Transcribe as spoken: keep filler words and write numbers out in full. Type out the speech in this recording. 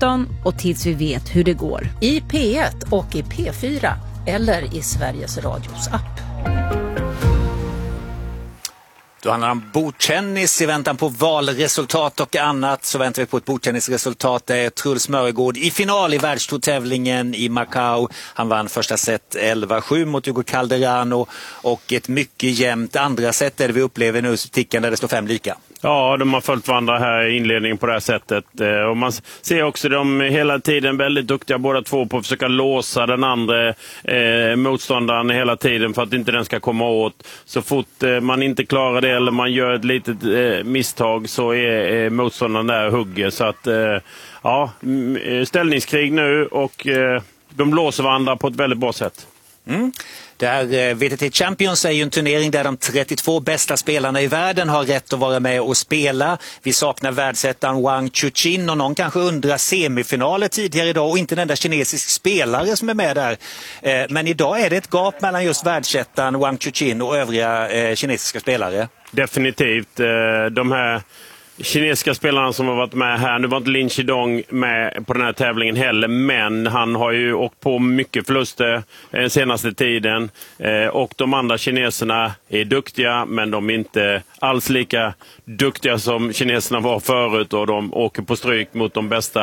nitton och tills vi vet hur det går. I P ett och i P fyra eller i Sveriges Radios app. Då handlar det om bordtennis i väntan på valresultat och annat. Så väntar vi på ett bordtennisresultat. Det är Truls Mörgård i final i världstourtävlingen i Macau. Han vann första set elva sju mot Hugo Calderano. Och ett mycket jämnt andra set är det vi upplever nu i ticken där det står fem lika. Ja, de har följt varandra här i inledningen på det här sättet. Och man ser också de hela tiden väldigt duktiga båda två på att försöka låsa den andra eh, motståndaren hela tiden för att inte den ska komma åt. Så fort eh, man inte klarar det eller man gör ett litet eh, misstag så är eh, motståndaren där och hugger. Så att, eh, ja, ställningskrig nu och eh, de låser varandra på ett väldigt bra sätt. Mm. Det här V T T Champions är ju en turnering där de trettiotvå bästa spelarna i världen har rätt att vara med och spela. Vi saknar världsettan Wang Chuqin och någon kanske undrar semifinaler tidigare idag och inte den där kinesisk spelare som är med där. Men idag är det ett gap mellan just världsettan Wang Chuqin och övriga kinesiska spelare. Definitivt. De här kinesiska spelarna som har varit med här, nu var inte Lin Chidong med på den här tävlingen heller, men han har ju åkt på mycket förluster eh, senaste tiden eh, och de andra kineserna är duktiga, men de är inte alls lika duktiga som kineserna var förut och de åker på stryk mot de bästa